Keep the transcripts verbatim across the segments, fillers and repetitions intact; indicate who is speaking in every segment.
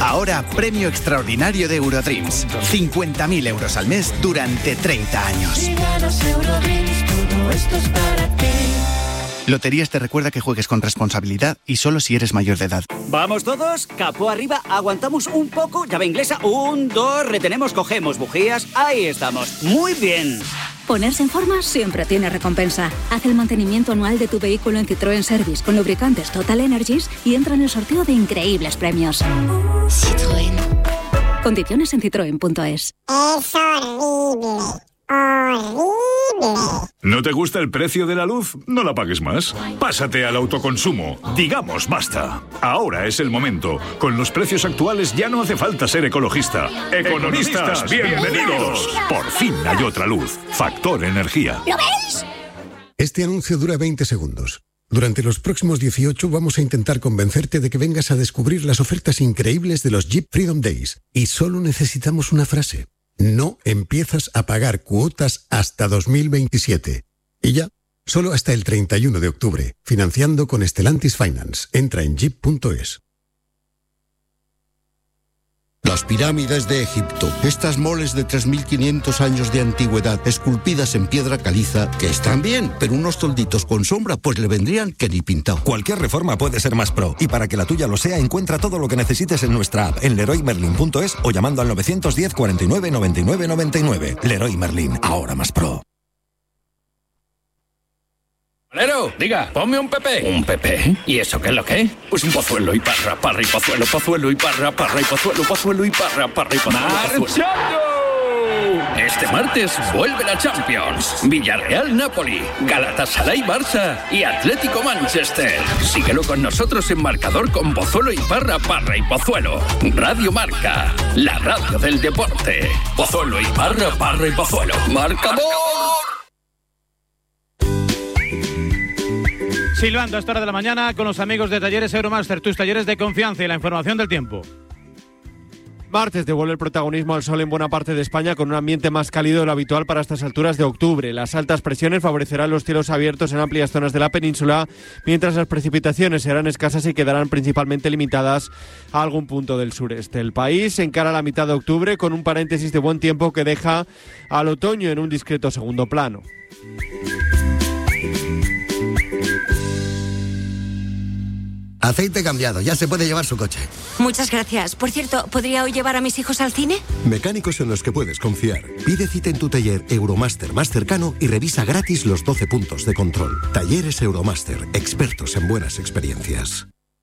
Speaker 1: Ahora, premio extraordinario de Eurodreams. cincuenta mil euros al mes durante treinta años.
Speaker 2: Si ganas Eurodreams, todo esto es para ti.
Speaker 1: Loterías te recuerda que juegues con responsabilidad y solo si eres mayor de edad.
Speaker 3: ¿Vamos todos? Capó arriba, aguantamos un poco, llave inglesa, un, dos, retenemos, cogemos bujías, ahí estamos. Muy bien.
Speaker 4: Ponerse en forma siempre tiene recompensa. Haz el mantenimiento anual de tu vehículo en Citroën Service con lubricantes Total Energies y entra en el sorteo de increíbles premios. Citroën. Condiciones en citroen punto es.
Speaker 5: Es horrible. Horrible.
Speaker 6: ¿No te gusta el precio de la luz? No la pagues más. Pásate al autoconsumo. Digamos basta. Ahora es el momento. Con los precios actuales ya no hace falta ser ecologista. Economistas, bienvenidos. Por fin hay otra luz. Factor Energía.
Speaker 5: ¿Lo veis?
Speaker 7: Este anuncio dura veinte segundos. Durante los próximos dieciocho vamos a intentar convencerte de que vengas a descubrir las ofertas increíbles de los Jeep Freedom Days. Y solo necesitamos una frase. No empiezas a pagar cuotas hasta dos mil veintisiete. Y ya, solo hasta el treinta y uno de octubre, financiando con Stellantis Finance. Entra en jeep punto es.
Speaker 8: Las pirámides de Egipto, estas moles de tres mil quinientos años de antigüedad, esculpidas en piedra caliza, que están bien, pero unos tolditos con sombra pues le vendrían que ni pintado.
Speaker 9: Cualquier reforma puede ser más pro, y para que la tuya lo sea, encuentra todo lo que necesites en nuestra app, en leroy merlin punto es o llamando al novecientos diez, cuarenta y nueve, noventa y nueve, noventa y nueve. Leroy Merlin, ahora más pro.
Speaker 10: Valero, diga, ponme un Pepe. ¿Un Pepe? ¿Y eso qué es lo que? Pues un pozuelo y parra, parra y pozuelo, pozuelo y parra, parra y pozuelo, pozuelo y parra, parra y pozuelo. ¡Marchando! Este martes vuelve la Champions. Villarreal-Napoli, Galatasaray-Barça y Atlético-Manchester. Síguelo con nosotros en marcador con Pozuelo y Parra, Parra y Pozuelo. Radio Marca, la radio del deporte. Pozuelo y Parra, Parra y Pozuelo. ¡Marcador!
Speaker 11: Silbando a esta hora de la mañana con los amigos de Talleres Euromaster, tus talleres de confianza y la información del tiempo.
Speaker 12: Martes devuelve el protagonismo al sol en buena parte de España con un ambiente más cálido de lo habitual para estas alturas de octubre. Las altas presiones favorecerán los cielos abiertos en amplias zonas de la península, mientras las precipitaciones serán escasas y quedarán principalmente limitadas a algún punto del sureste. El país encara la mitad de octubre con un paréntesis de buen tiempo que deja al otoño en un discreto segundo plano.
Speaker 13: Aceite cambiado, ya se puede llevar su coche.
Speaker 14: Muchas gracias. Por cierto, ¿podría hoy llevar a mis hijos al cine?
Speaker 15: Mecánicos en los que puedes confiar. Pide cita en tu taller Euromaster más cercano y revisa gratis los doce puntos de control. Talleres Euromaster, expertos en buenas experiencias.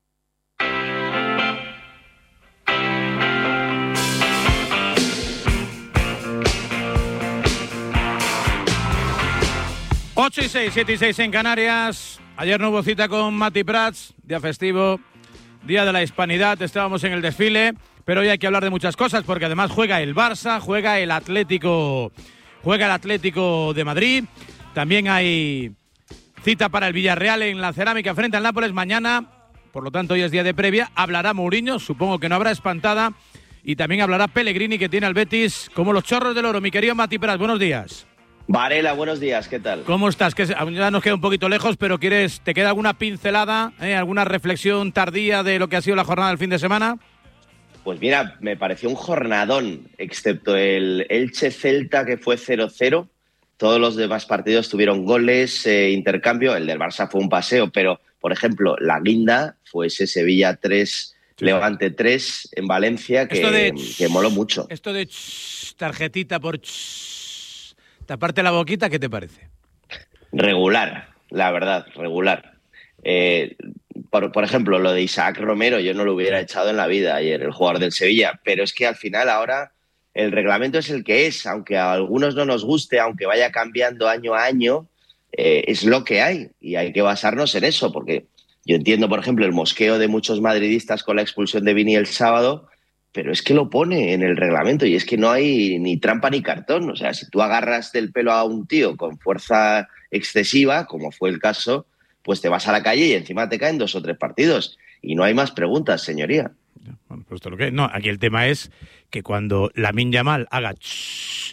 Speaker 11: ocho y seis, siete y seis en Canarias. Ayer no hubo cita con Mati Prats, día festivo, día de la hispanidad, estábamos en el desfile, pero hoy hay que hablar de muchas cosas porque además juega el Barça, juega el Atlético, juega el Atlético de Madrid, también hay cita para el Villarreal en la Cerámica frente al Nápoles mañana, por lo tanto hoy es día de previa, hablará Mourinho, supongo que no habrá espantada, y también hablará Pellegrini que tiene al Betis como los chorros del oro. Mi querido Mati Prats, buenos días.
Speaker 16: Varela, buenos días, ¿qué tal?
Speaker 11: ¿Cómo estás? Que ya nos queda un poquito lejos, pero quieres, ¿te queda alguna pincelada, eh, alguna reflexión tardía de lo que ha sido la jornada del fin de semana?
Speaker 16: Pues mira, me pareció un jornadón, excepto el Elche-Celta que fue cero cero. Todos los demás partidos tuvieron goles, eh, intercambio. El del Barça fue un paseo, pero, por ejemplo, la guinda fue ese Sevilla tres, sí. Levante tres en Valencia, que, de, que moló mucho.
Speaker 11: Esto de ch, tarjetita por... Ch, taparte la boquita, ¿qué te parece?
Speaker 16: Regular, la verdad, regular. Eh, por, por ejemplo, lo de Isaac Romero, yo no lo hubiera echado en la vida ayer, el jugador del Sevilla, pero es que al final ahora el reglamento es el que es, aunque a algunos no nos guste, aunque vaya cambiando año a año, eh, es lo que hay y hay que basarnos en eso, porque yo entiendo, por ejemplo, el mosqueo de muchos madridistas con la expulsión de Vini el sábado, pero es que lo pone en el reglamento y es que no hay ni trampa ni cartón. O sea, si tú agarras del pelo a un tío con fuerza excesiva, como fue el caso, pues te vas a la calle y encima te caen dos o tres partidos. Y no hay más preguntas, señoría.
Speaker 11: Bueno, pues esto lo que... No, aquí el tema es que cuando Lamine Yamal haga ch,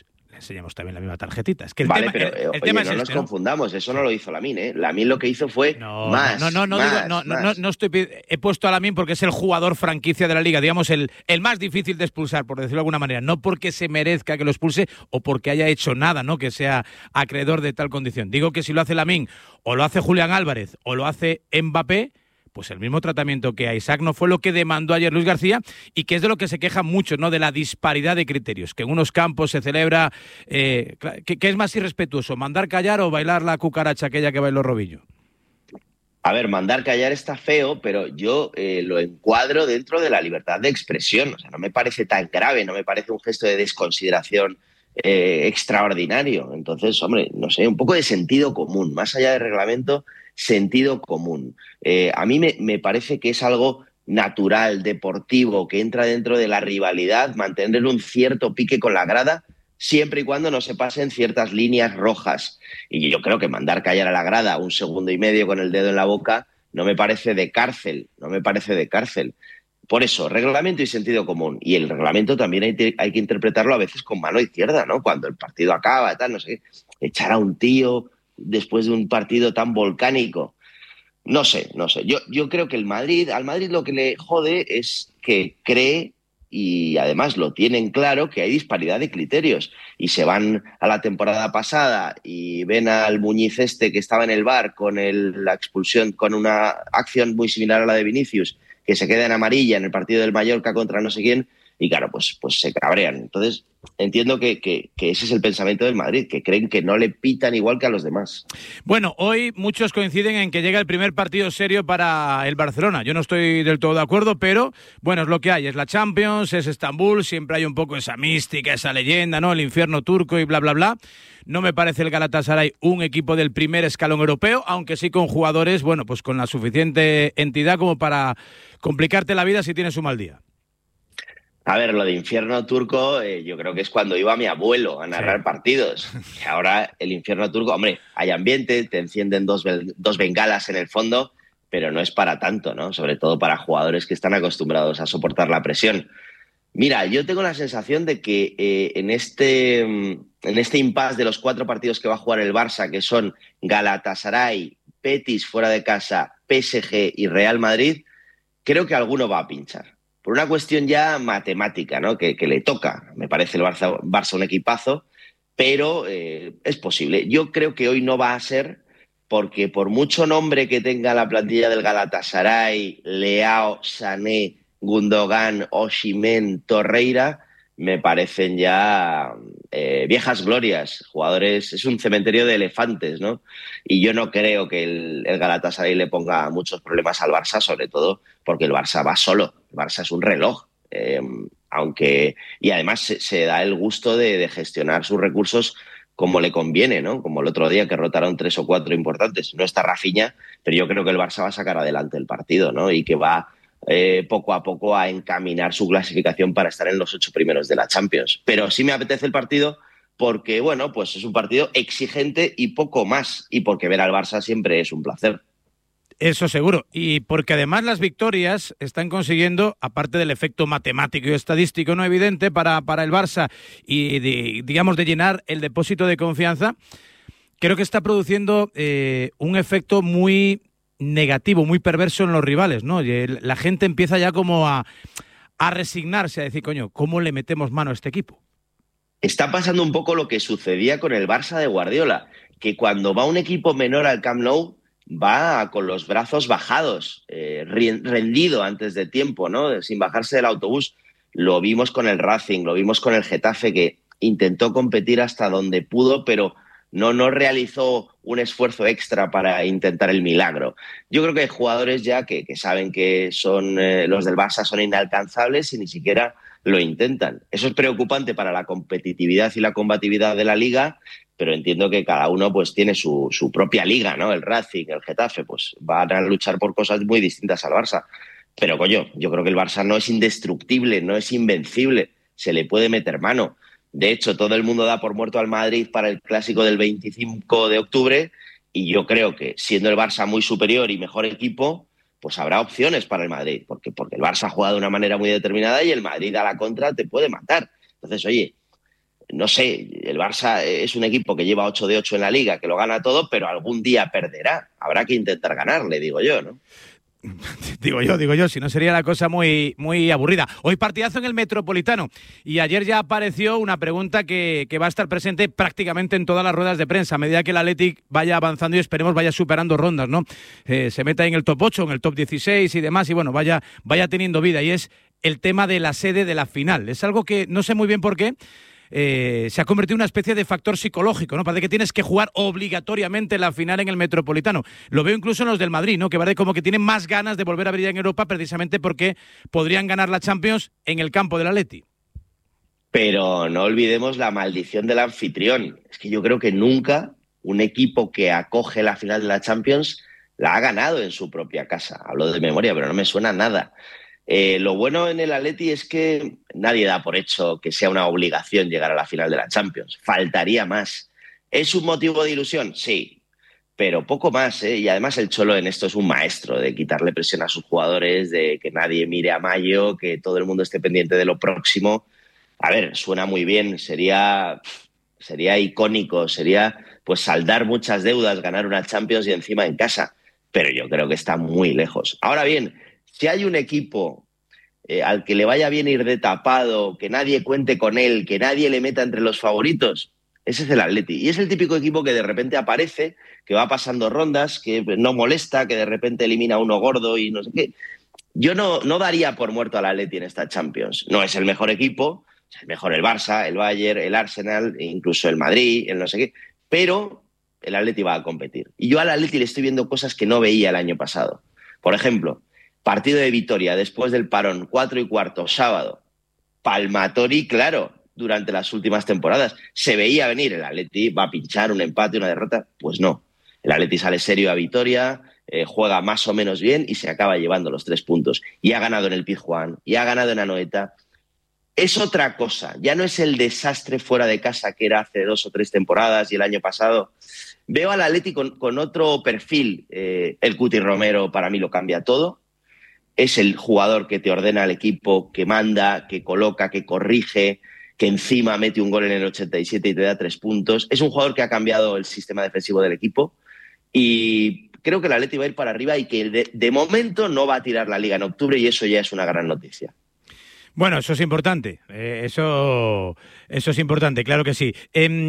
Speaker 11: enseñemos también la misma tarjetita. Es que el
Speaker 16: vale,
Speaker 11: tema,
Speaker 16: pero
Speaker 11: el, el
Speaker 16: oye,
Speaker 11: tema
Speaker 16: no
Speaker 11: es
Speaker 16: nos
Speaker 11: este, ¿no?
Speaker 16: confundamos, eso no lo hizo Lamine, ¿eh? Lamine lo que hizo fue
Speaker 11: no,
Speaker 16: más,
Speaker 11: no, no, no,
Speaker 16: más,
Speaker 11: digo, no,
Speaker 16: más.
Speaker 11: no, no estoy, he puesto a Lamine porque es el jugador franquicia de la Liga, digamos, el, el más difícil de expulsar, por decirlo de alguna manera, no porque se merezca que lo expulse o porque haya hecho nada, ¿no?, que sea acreedor de tal condición. Digo que si lo hace Lamine, o lo hace Julián Álvarez, o lo hace Mbappé, pues el mismo tratamiento que a Isaac no fue lo que demandó ayer Luis García, y que es de lo que se queja mucho, ¿no?, de la disparidad de criterios, que en unos campos se celebra, eh, que, que es más irrespetuoso, mandar callar o bailar la cucaracha aquella que bailó Robillo.
Speaker 16: A ver, mandar callar está feo, pero yo eh, lo encuadro dentro de la libertad de expresión. O sea, no me parece tan grave, no me parece un gesto de desconsideración eh, extraordinario. Entonces, hombre, no sé, un poco de sentido común, más allá del reglamento, sentido común. Eh, a mí me, me parece que es algo natural, deportivo, que entra dentro de la rivalidad, mantener un cierto pique con la grada, siempre y cuando no se pasen ciertas líneas rojas. Y yo creo que mandar callar a la grada un segundo y medio con el dedo en la boca no me parece de cárcel, no me parece de cárcel. Por eso, reglamento y sentido común. Y el reglamento también hay, te, hay que interpretarlo a veces con mano izquierda, ¿no? Cuando el partido acaba, tal, no sé qué. Echar a un tío después de un partido tan volcánico. No sé, no sé. Yo, yo creo que el Madrid, al Madrid lo que le jode es que cree, y además lo tienen claro, que hay disparidad de criterios. Y se van a la temporada pasada y ven al Muñiz este que estaba en el V A R con el, la expulsión, con una acción muy similar a la de Vinicius, que se queda en amarilla en el partido del Mallorca contra no sé quién, y claro, pues, pues se cabrean. Entonces, entiendo que, que, que ese es el pensamiento del Madrid, que creen que no le pitan igual que a los demás.
Speaker 11: Bueno, hoy muchos coinciden en que llega el primer partido serio para el Barcelona. Yo no estoy del todo de acuerdo, pero bueno, es lo que hay. Es la Champions, es Estambul, siempre hay un poco esa mística, esa leyenda, ¿no? El infierno turco y bla, bla, bla. No me parece el Galatasaray un equipo del primer escalón europeo, aunque sí con jugadores, bueno, pues con la suficiente entidad como para complicarte la vida si tienes un mal día.
Speaker 16: A ver, lo de infierno turco, eh, yo creo que es cuando iba mi abuelo a narrar sí. partidos. Que ahora el infierno turco, hombre, hay ambiente, te encienden dos, dos bengalas en el fondo, pero no es para tanto, ¿no? Sobre todo para jugadores que están acostumbrados a soportar la presión. Mira, yo tengo la sensación de que eh, en este en este impasse de los cuatro partidos que va a jugar el Barça, que son Galatasaray, Betis fuera de casa, P S G y Real Madrid, creo que alguno va a pinchar. Por una cuestión ya matemática, ¿no? Que, que le toca. Me parece el Barça, Barça un equipazo, pero eh, es posible. Yo creo que hoy no va a ser, porque por mucho nombre que tenga la plantilla del Galatasaray, Leao, Sané, Gundogan, Osimhen, Torreira, me parecen ya eh, viejas glorias, jugadores, es un cementerio de elefantes, ¿no? Y yo no creo que el, el Galatasaray le ponga muchos problemas al Barça, sobre todo porque el Barça va solo, el Barça es un reloj, eh, aunque y además se, se da el gusto de, de gestionar sus recursos como le conviene, ¿no? Como el otro día que rotaron tres o cuatro importantes, no está Rafinha, pero yo creo que el Barça va a sacar adelante el partido, ¿no? Y que va Eh, poco a poco a encaminar su clasificación para estar en los ocho primeros de la Champions. Pero sí me apetece el partido porque, bueno, pues es un partido exigente y poco más, y porque ver al Barça siempre es un placer.
Speaker 11: Eso seguro, y porque además las victorias están consiguiendo, aparte del efecto matemático y estadístico no evidente para, para el Barça y de, digamos de llenar el depósito de confianza, creo que está produciendo eh, un efecto muy negativo, muy perverso en los rivales, ¿no? Y la gente empieza ya como a, a resignarse, a decir, coño, ¿cómo le metemos mano a este equipo?
Speaker 16: Está pasando un poco lo que sucedía con el Barça de Guardiola, que cuando va un equipo menor al Camp Nou va con los brazos bajados, eh, rendido antes de tiempo, ¿no? Sin bajarse del autobús. Lo vimos con el Racing, lo vimos con el Getafe, que intentó competir hasta donde pudo, pero no, no realizó un esfuerzo extra para intentar el milagro. Yo creo que hay jugadores ya que, que saben que son eh, los del Barça son inalcanzables y ni siquiera lo intentan. Eso es preocupante para la competitividad y la combatividad de la Liga, pero entiendo que cada uno pues tiene su, su propia liga, ¿no? El Racing, el Getafe, pues van a luchar por cosas muy distintas al Barça. Pero, coño, yo creo que el Barça no es indestructible, no es invencible, se le puede meter mano. De hecho, todo el mundo da por muerto al Madrid para el clásico del veinticinco de octubre y yo creo que, siendo el Barça muy superior y mejor equipo, pues habrá opciones para el Madrid, porque, porque el Barça juega de una manera muy determinada y el Madrid a la contra te puede matar. Entonces, oye, no sé, el Barça es un equipo que lleva ocho de ocho en la Liga, que lo gana todo, pero algún día perderá. Habrá que intentar ganarle, digo yo, ¿no?
Speaker 11: Digo yo, digo yo, si no sería la cosa muy, muy aburrida. Hoy partidazo en el Metropolitano y ayer ya apareció una pregunta que, que va a estar presente prácticamente en todas las ruedas de prensa a medida que el Athletic vaya avanzando y esperemos vaya superando rondas, ¿no? Eh, se meta en el top ocho, en el top dieciséis y demás y bueno, vaya, vaya teniendo vida y es el tema de la sede de la final. Es algo que no sé muy bien por qué. Eh, se ha convertido en una especie de factor psicológico, ¿no? Parece que tienes que jugar obligatoriamente la final en el Metropolitano. Lo veo incluso en los del Madrid, ¿no? Que parece como que tienen más ganas de volver a brillar en Europa precisamente porque podrían ganar la Champions en el campo del Atleti.
Speaker 16: Pero no olvidemos la maldición del anfitrión. Es que yo creo que nunca un equipo que acoge la final de la Champions la ha ganado en su propia casa. Hablo de memoria, pero no me suena nada. Eh, lo bueno en el Atleti es que nadie da por hecho que sea una obligación llegar a la final de la Champions. Faltaría más. ¿Es un motivo de ilusión? Sí, pero poco más, ¿eh? Y además el Cholo en esto es un maestro de quitarle presión a sus jugadores, de que nadie mire a mayo, que todo el mundo esté pendiente de lo próximo. A ver, suena muy bien, sería, sería icónico, sería pues saldar muchas deudas, ganar una Champions y encima en casa, pero yo creo que está muy lejos. Ahora bien, si hay un equipo eh, al que le vaya bien ir de tapado, que nadie cuente con él, que nadie le meta entre los favoritos, ese es el Atleti. Y es el típico equipo que de repente aparece, que va pasando rondas, que no molesta, que de repente elimina a uno gordo y no sé qué. Yo no, no daría por muerto al Atleti en esta Champions. No es el mejor equipo, es el mejor el Barça, el Bayern, el Arsenal, incluso el Madrid, el no sé qué, pero el Atleti va a competir. Y yo al Atleti le estoy viendo cosas que no veía el año pasado. Por ejemplo, partido de Vitoria, después del parón, cuatro y cuarto, sábado. Palmatori, claro, durante las últimas temporadas. Se veía venir, el Atleti va a pinchar un empate, una derrota. Pues no. El Atleti sale serio a Vitoria, eh, juega más o menos bien y se acaba llevando los tres puntos. Y ha ganado en el Pizjuán, y ha ganado en Anoeta. Es otra cosa. Ya no es el desastre fuera de casa que era hace dos o tres temporadas y el año pasado. Veo al Atleti con, con otro perfil. Eh, el Cuti Romero para mí lo cambia todo. Es el jugador que te ordena al equipo, que manda, que coloca, que corrige, que encima mete un gol en el ochenta y siete y te da tres puntos. Es un jugador que ha cambiado el sistema defensivo del equipo y creo que el Atleti va a ir para arriba y que de, de momento no va a tirar la Liga en octubre y eso ya es una gran noticia.
Speaker 11: Bueno, eso es importante, eh, eso, eso es importante, claro que sí.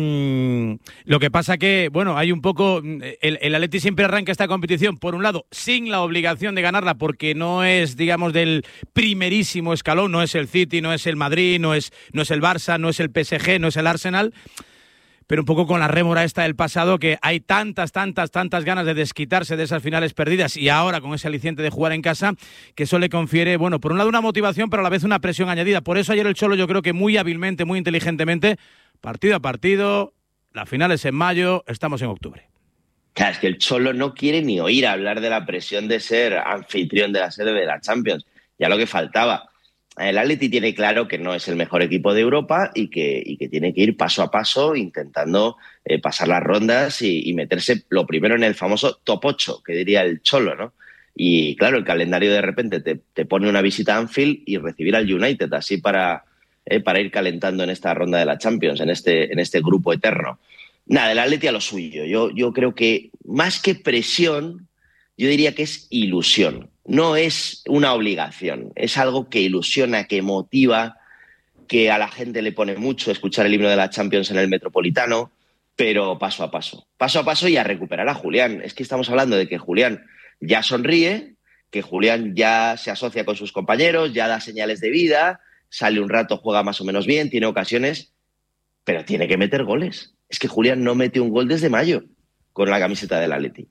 Speaker 11: Eh, lo que pasa que, bueno, hay un poco, el, el Atleti siempre arranca esta competición, por un lado, sin la obligación de ganarla, porque no es, digamos, del primerísimo escalón, no es el City, no es el Madrid, no es, no es el Barça, no es el P S G, no es el Arsenal, pero un poco con la rémora esta del pasado, que hay tantas, tantas, tantas ganas de desquitarse de esas finales perdidas y ahora con ese aliciente de jugar en casa, que eso le confiere, bueno, por un lado una motivación, pero a la vez una presión añadida. Por eso ayer el Cholo, yo creo que muy hábilmente, muy inteligentemente, partido a partido, la final es en mayo, estamos en octubre.
Speaker 16: Claro, es que el Cholo no quiere ni oír hablar de la presión de ser anfitrión de la sede de la Champions, ya lo que faltaba. El Atleti tiene claro que no es el mejor equipo de Europa y que, y que tiene que ir paso a paso intentando eh, pasar las rondas y, y meterse lo primero en el famoso top ocho, que diría el Cholo, ¿no? Y claro, el calendario de repente te, te pone una visita a Anfield y recibir al United, así para, eh, para ir calentando en esta ronda de la Champions, en este, en este grupo eterno. Nada, el Atleti a lo suyo. Yo, yo creo que más que presión, yo diría que es ilusión. No es una obligación, es algo que ilusiona, que motiva, que a la gente le pone mucho escuchar el himno de la Champions en el Metropolitano, pero paso a paso. Paso a paso y a recuperar a Julián. Es que estamos hablando de que Julián ya sonríe, que Julián ya se asocia con sus compañeros, ya da señales de vida, sale un rato, juega más o menos bien, tiene ocasiones, pero tiene que meter goles. Es que Julián no mete un gol desde mayo con la camiseta del Atleti.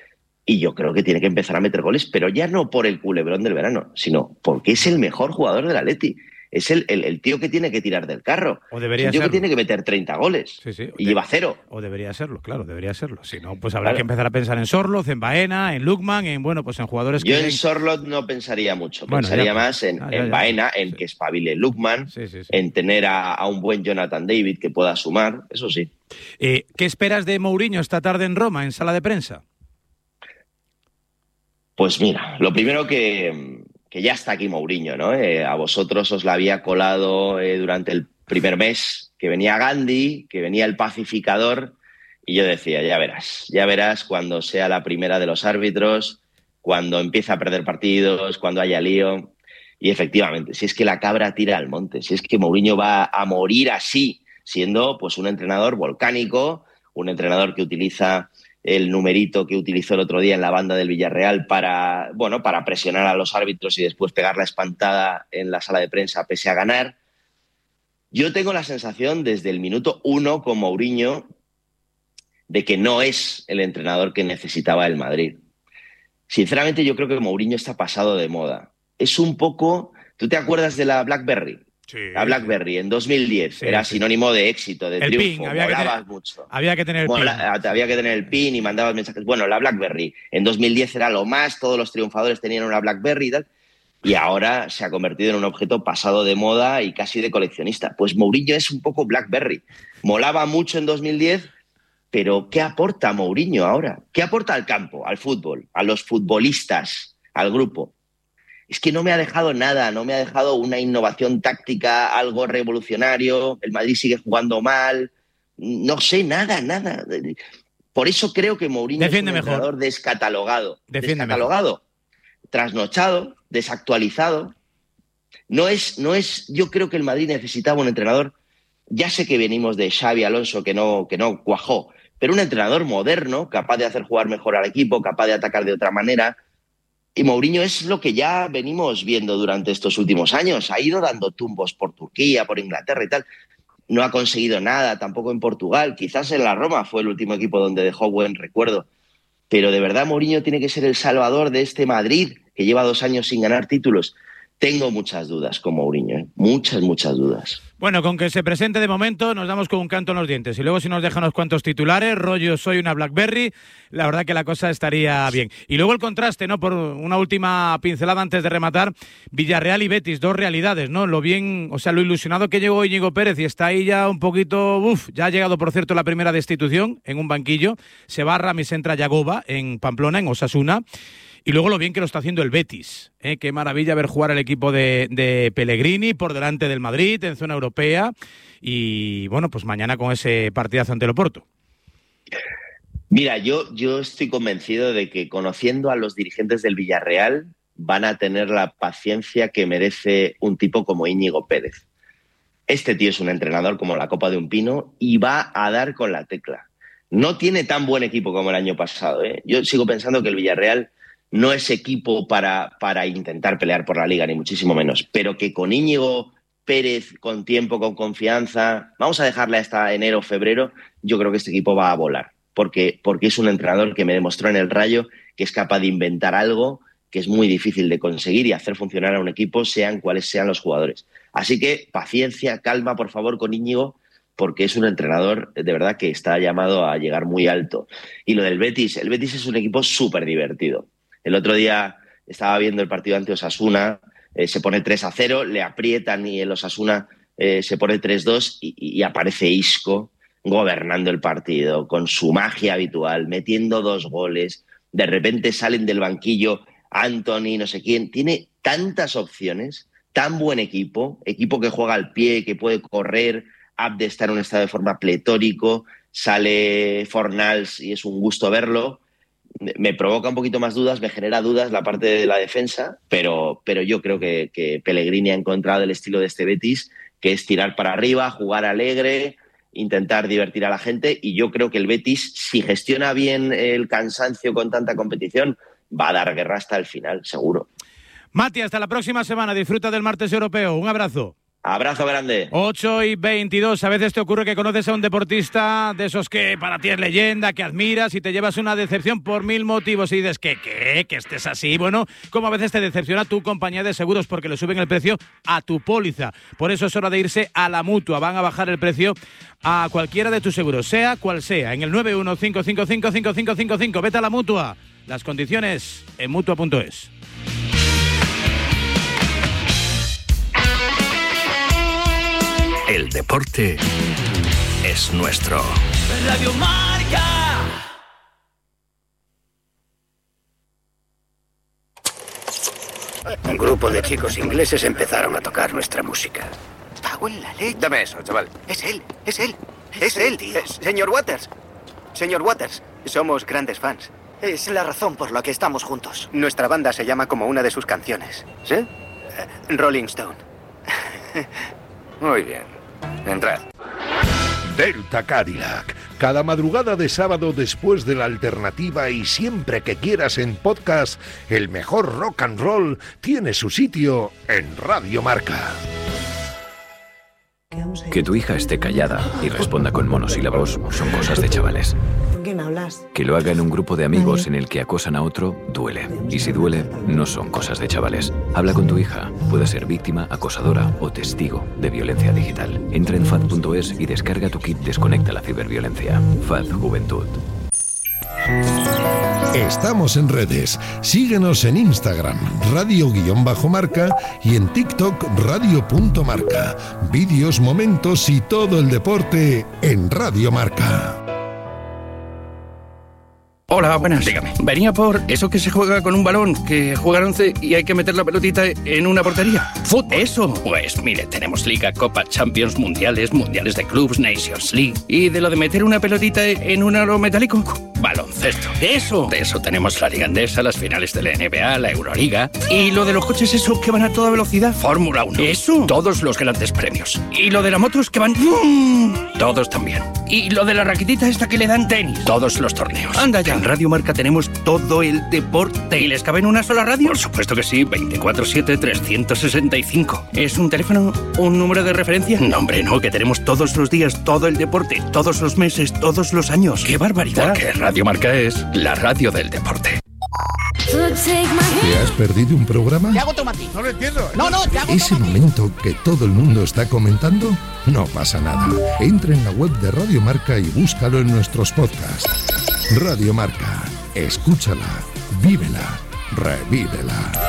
Speaker 16: Y yo creo que tiene que empezar a meter goles, pero ya no por el culebrón del verano, sino porque es el mejor jugador del Atleti. Es el, el, el tío que tiene que tirar del carro.
Speaker 11: O debería
Speaker 16: es el tío
Speaker 11: serlo.
Speaker 16: que tiene que meter treinta goles.
Speaker 11: Sí, sí.
Speaker 16: Y
Speaker 11: de-
Speaker 16: lleva cero.
Speaker 11: O debería serlo, claro, debería serlo. Si no, pues habrá
Speaker 16: Claro.
Speaker 11: que empezar a pensar en Sorloz, en Baena, en Lukman, en, bueno, pues en jugadores que...
Speaker 16: Yo en Sorloth no pensaría mucho.
Speaker 11: Bueno,
Speaker 16: pensaría
Speaker 11: ya,
Speaker 16: más en,
Speaker 11: ya, ya,
Speaker 16: en
Speaker 11: ya.
Speaker 16: Baena, en que espabile Lukman,
Speaker 11: Sí, sí, sí.
Speaker 16: en tener a, a un buen Jonathan David que pueda sumar, eso sí.
Speaker 11: Eh, ¿Qué esperas de Mourinho esta tarde en Roma, en sala de prensa?
Speaker 16: Pues mira, lo primero que, que ya está aquí Mourinho, ¿no? Eh, a vosotros os la había colado eh, durante el primer mes, que que venía Gandhi, que venía el pacificador, y yo decía, ya verás, ya verás cuando sea la primera de los árbitros, cuando empiece a perder partidos, cuando haya lío. Y efectivamente, si es que la cabra tira al monte, si es que Mourinho va a morir así, siendo pues un entrenador volcánico, un entrenador que utiliza el numerito que utilizó el otro día en la banda del Villarreal para, bueno, para presionar a los árbitros y después pegar la espantada en la sala de prensa pese a ganar. Yo tengo la sensación desde el minuto uno con Mourinho de que no es el entrenador que necesitaba el Madrid. Sinceramente, yo creo que Mourinho está pasado de moda. Es un poco... ¿Tú te acuerdas de la BlackBerry? Sí. La BlackBerry en dos mil diez sí, era sí. sinónimo de éxito, de
Speaker 11: el
Speaker 16: triunfo.
Speaker 11: Pin, había
Speaker 16: molabas
Speaker 11: que tener,
Speaker 16: mucho.
Speaker 11: Había que tener el
Speaker 16: Mola,
Speaker 11: pin.
Speaker 16: Había que tener el pin y mandabas mensajes. Bueno, la BlackBerry en dos mil diez era lo más, todos los triunfadores tenían una BlackBerry y tal. Y ahora se ha convertido en un objeto pasado de moda y casi de coleccionista. Pues Mourinho es un poco BlackBerry. Molaba mucho en dos mil diez, pero ¿qué aporta Mourinho ahora? ¿Qué aporta al campo, al fútbol, a los futbolistas, al grupo? Es que no me ha dejado nada, no me ha dejado una innovación táctica, algo revolucionario, el Madrid sigue jugando mal, no sé, nada, nada. Por eso creo que Mourinho Defiende es un entrenador mejor. descatalogado,
Speaker 11: Defiende
Speaker 16: descatalogado,
Speaker 11: mejor.
Speaker 16: trasnochado, desactualizado. No es, no es, yo creo que el Madrid necesitaba un entrenador, ya sé que venimos de Xavi Alonso que no, que no cuajó, pero un entrenador moderno, capaz de hacer jugar mejor al equipo, capaz de atacar de otra manera. Y Mourinho es lo que ya venimos viendo durante estos últimos años. Ha ido dando tumbos por Turquía, por Inglaterra y tal. No ha conseguido nada, tampoco en Portugal. Quizás en la Roma fue el último equipo donde dejó buen recuerdo. Pero de verdad Mourinho tiene que ser el salvador de este Madrid, que lleva dos años sin ganar títulos. Tengo muchas dudas con Mourinho, ¿eh? Muchas, muchas dudas.
Speaker 11: Bueno, con que se presente de momento nos damos con un canto en los dientes. Y luego si nos dejan unos cuantos titulares, rollo soy una BlackBerry, la verdad que la cosa estaría bien. Y luego el contraste, ¿no? Por una última pincelada antes de rematar, Villarreal y Betis, dos realidades, ¿no? Lo bien, o sea, lo ilusionado que llegó Íñigo Pérez y está ahí ya un poquito, uff, ya ha llegado, por cierto, la primera destitución en un banquillo. Se va Ramis, entra Yagoba en Pamplona, en Osasuna. Y luego lo bien que lo está haciendo el Betis. ¿eh? Qué maravilla ver jugar al equipo de, de Pellegrini por delante del Madrid en zona europea. Y bueno, pues mañana con ese partidazo ante el Oporto.
Speaker 16: Mira, yo, yo estoy convencido de que conociendo a los dirigentes del Villarreal van a tener la paciencia que merece un tipo como Íñigo Pérez. Este tío es un entrenador como la copa de un pino y va a dar con la tecla. No tiene tan buen equipo como el año pasado. ¿eh? Yo sigo pensando que el Villarreal no es equipo para, para intentar pelear por la Liga, ni muchísimo menos, pero que con Íñigo Pérez, con tiempo, con confianza, vamos a dejarle hasta enero o febrero, yo creo que este equipo va a volar, porque, porque es un entrenador que me demostró en el Rayo que es capaz de inventar algo que es muy difícil de conseguir y hacer funcionar a un equipo, sean cuales sean los jugadores. Así que paciencia, calma, por favor, con Íñigo, porque es un entrenador de verdad que está llamado a llegar muy alto. Y lo del Betis, el Betis es un equipo súper divertido. El otro día estaba viendo el partido ante Osasuna, eh, se pone tres a cero, le aprietan y el Osasuna eh, se pone tres dos y, y aparece Isco gobernando el partido con su magia habitual, metiendo dos goles. De repente salen del banquillo Antony, no sé quién. Tiene tantas opciones, tan buen equipo, equipo que juega al pie, que puede correr, Abde está en un estado de forma pletórico, sale Fornals y es un gusto verlo. Me provoca un poquito más dudas, me genera dudas la parte de la defensa, pero, pero yo creo que, que Pellegrini ha encontrado el estilo de este Betis, que es tirar para arriba, jugar alegre, intentar divertir a la gente, y yo creo que el Betis, si gestiona bien el cansancio con tanta competición, va a dar guerra hasta el final, seguro.
Speaker 11: Mati, hasta la próxima semana, disfruta del martes europeo, un abrazo.
Speaker 16: Abrazo grande.
Speaker 11: ocho y veintidós. A veces te ocurre que conoces a un deportista de esos que para ti es leyenda, que admiras y te llevas una decepción por mil motivos y dices que qué, que estés así. Bueno, como a veces te decepciona tu compañía de seguros porque le suben el precio a tu póliza. Por eso es hora de irse a la Mutua. Van a bajar el precio a cualquiera de tus seguros, sea cual sea. En el nueve uno cinco cinco cinco cinco cinco cinco cinco. Vete a la Mutua. Las condiciones en mutua punto es.
Speaker 17: El deporte es nuestro.
Speaker 2: Radio Marca.
Speaker 17: Un grupo de chicos ingleses empezaron a tocar nuestra música.
Speaker 18: cago en la leche. Dame eso, chaval. Es él, es él, es, es él, tío. Es, señor Waters. Señor Waters, somos grandes fans. Es la razón por la que estamos juntos. Nuestra banda se llama como una de sus canciones. ¿Sí? Uh, Rolling Stone.
Speaker 19: Muy bien. Entrad.
Speaker 20: Delta Cadillac. Cada madrugada de sábado después de la alternativa y siempre que quieras en podcast, el mejor rock and roll tiene su sitio en Radio Marca.
Speaker 21: Que tu hija esté callada y responda con monosílabos son cosas de chavales.
Speaker 22: ¿Con quién hablas?
Speaker 21: Que lo haga en un grupo de amigos en el que acosan a otro, duele. Y si duele, no son cosas de chavales. Habla con tu hija. Puede ser víctima, acosadora o testigo de violencia digital. Entra en F A D punto es y descarga tu kit Desconecta la ciberviolencia. F A D Juventud.
Speaker 20: Estamos en redes. Síguenos en Instagram, radio-marca y en TikTok, radio.marca. Vídeos, momentos y todo el deporte en Radio Marca.
Speaker 10: Hola, buenas. Dígame. Venía por eso que se juega con un balón, que juegan once y hay que meter la pelotita en una portería. ¿Fútbol? Eso. Pues mire, tenemos Liga, Copa, Champions, Mundiales, Mundiales de Clubs, Nations League. Y de lo de meter una pelotita en un aro metálico, baloncesto. Eso. De eso tenemos la Liga Endesa, las finales de la N B A, la Euroliga. Y lo de los coches esos que van a toda velocidad, Fórmula uno. Eso. Todos los grandes premios. Y lo de las motos que van... Todos también. Y lo de la raquetita esta que le dan tenis. Todos los torneos. Anda ya. En Radio Marca tenemos todo el deporte. ¿Y les cabe en una sola radio? Por supuesto que sí, veinticuatro siete, trescientos sesenta y cinco. ¿Es un teléfono? ¿Un número de referencia? No, hombre, no, que tenemos todos los días todo el deporte, todos los meses, todos los años. ¡Qué barbaridad! Porque Radio Marca es la radio del deporte.
Speaker 20: ¿Te has perdido un programa?
Speaker 23: Te hago tomatín. No lo entiendo. No, no, te hago
Speaker 20: ¿Ese
Speaker 23: tomatín.
Speaker 20: momento que todo el mundo está comentando? No pasa nada. Entra en la web de Radio Marca y búscalo en nuestros podcasts. Radio Marca. Escúchala, vívela, revívela.